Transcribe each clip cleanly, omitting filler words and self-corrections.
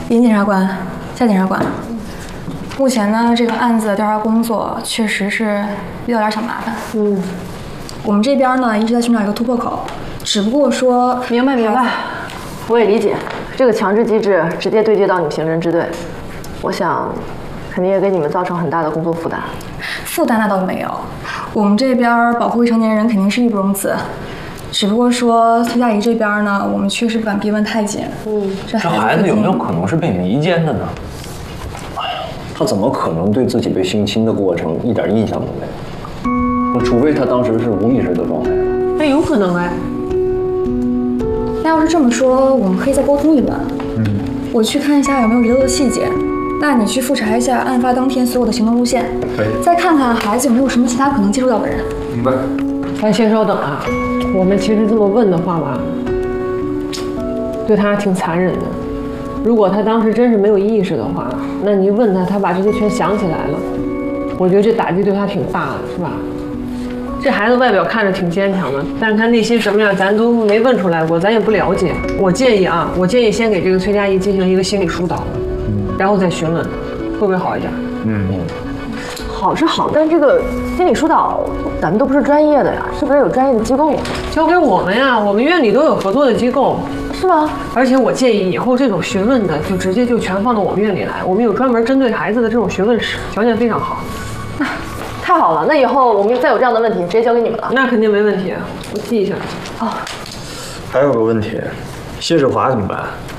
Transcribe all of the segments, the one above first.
尹检察官，夏检察官，目前呢，这个案子的调查工作确实是遇到点小麻烦。我们这边呢一直在寻找一个突破口，只不过说…… 明白，我也理解，这个强制机制直接对接到你们刑侦支队，我想肯定也给你们造成很大的工作负担。 负担那倒没有，我们这边保护未成年人肯定是义不容辞。只不过说崔佳怡这边呢，我们确实不敢逼问太紧。 这孩子有没有可能是被迷奸的呢？ 哎呀，他怎么可能对自己被性侵的过程一点印象都没有？除非他当时是无意识的状态。 那有可能哎。 那要是这么说，我们可以再沟通一轮。我去看一下有没有遗漏的细节。那你去复查一下案发当天所有的行动路线，再看看孩子有没有什么其他可能接触到的人。 明白。 咱先稍等啊，我们其实这么问的话吧，对他挺残忍的。如果他当时真是没有意识的话，那你一问他，他把这些全想起来了，我觉得这打击对他挺大的，是吧？这孩子外表看着挺坚强的，但是他内心什么样，咱都没问出来过，咱也不了解。我建议先给这个崔佳怡进行一个心理疏导，然后再询问，会不会好一点？ 好是好，但这个心理疏导咱们都不是专业的呀，是不是有专业的机构？ 交给我们呀，我们院里都有合作的机构， 是吗？ 而且我建议以后这种询问的就直接就全放到我们院里来，我们有专门针对孩子的这种询问室，条件非常好。 太好了，那以后我们再有这样的问题，直接交给你们了。 那肯定没问题，我记一下。 还有个问题，谢志华怎么办？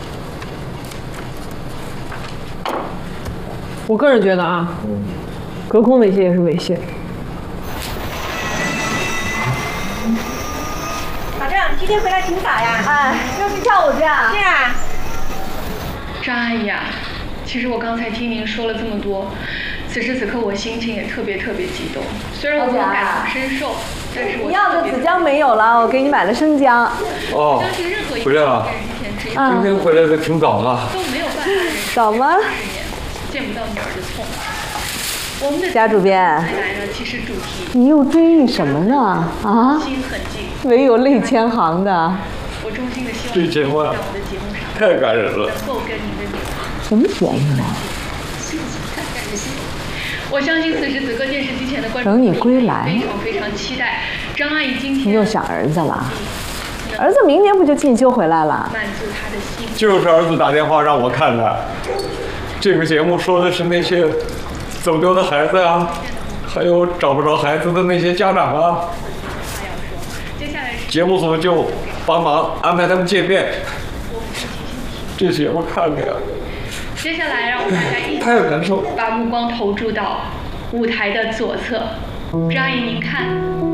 我个人觉得啊，隔空猥亵也是猥亵。 老郑，今天回来挺早呀？ 哎，又是跳舞去啊？ 是啊。 张阿姨啊，其实我刚才听您说了这么多，此时此刻我心情也特别激动。虽然我没有感同身受，但是我你要的子姜没有了，我给你买了生姜。 哦，回来了。今天回来的挺早的。 都没有办法忍受。 早吗？ 见不到女儿的痛。我们的贾主编， 来呢，其实主题你又追忆什么呢？啊？ 心很近， 唯有泪千行的。 我衷心的希望这节目在我的节目上太感人了。 能够跟您的女儿什么节目啊？ 我相信此时此刻电视机前的观众等你归来， 非常期待张阿姨今天。 你又想儿子了？儿子明年不就进修回来了？ 满足他的心。 就是儿子打电话让我看的。这个节目说的是那些走丢的孩子啊，还有找不着孩子的那些家长啊。节目组就帮忙安排他们见面。这节目看的呀。 接下来让我们大家一起把目光投注到舞台的左侧。张阿姨，您看。